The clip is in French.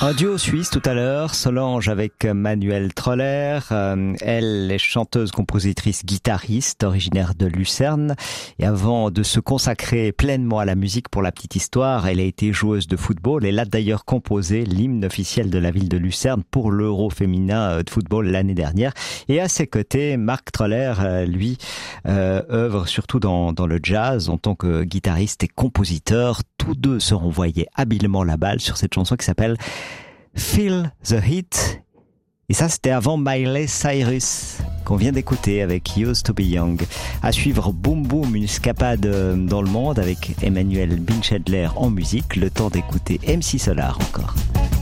Un duo suisse tout à l'heure, Solange avec Manuel Troller. Elle est chanteuse, compositrice, guitariste, originaire de Lucerne. Et avant de se consacrer pleinement à la musique, pour la petite histoire, elle a été joueuse de football. Elle a d'ailleurs composé l'hymne officiel de la ville de Lucerne pour l'Euro féminin de football l'année dernière. Et à ses côtés, Marc Troller, lui, œuvre surtout dans le jazz en tant que guitariste et compositeur. Tous deux se renvoyaient habilement la balle sur cette chanson qui s'appelle Feel the Heat. Et ça, c'était avant Miley Cyrus, qu'on vient d'écouter avec Used to Be Young. À suivre Boom Boom, une escapade dans le monde avec Emmanuel Binchedler en musique. Le temps d'écouter MC Solar encore.